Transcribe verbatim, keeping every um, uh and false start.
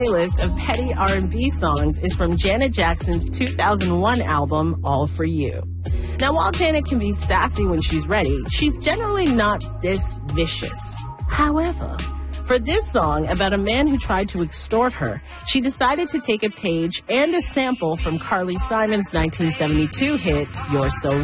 playlist of petty R and B songs is from Janet Jackson's two thousand one album, All For You. Now, while Janet can be sassy when she's ready, she's generally not this vicious. However, for this song about a man who tried to extort her, she decided to take a page and a sample from Carly Simon's nineteen seventy-two hit, You're So